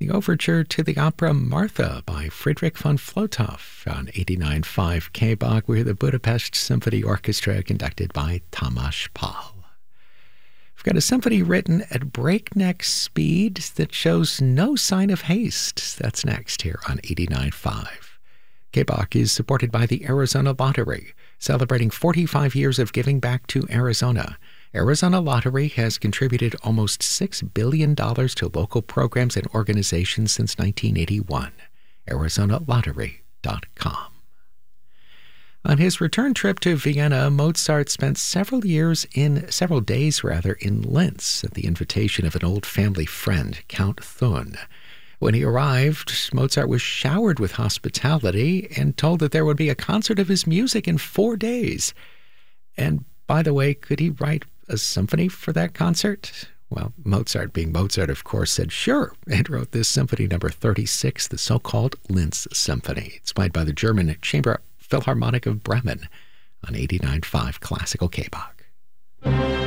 The overture to the opera Martha by Friedrich von Flotow on 89.5 KBOG. We're the Budapest Symphony Orchestra conducted by Tamás Pál. We've got a symphony written at breakneck speed that shows no sign of haste. That's next here on 89.5. KBOG is supported by the Arizona Lottery, celebrating 45 years of giving back to Arizona. Arizona Lottery has contributed almost $6 billion to local programs and organizations since 1981. ArizonaLottery.com. On his return trip to Vienna, Mozart spent several days in Linz at the invitation of an old family friend, Count Thun. When he arrived, Mozart was showered with hospitality and told that there would be a concert of his music in 4 days. And by the way, could he write a symphony for that concert? Well, Mozart, being Mozart, of course, said sure, and wrote this Symphony Number 36, the so-called Linz Symphony. It's played by the German Chamber Philharmonic of Bremen on 89.5 Classical KBOG.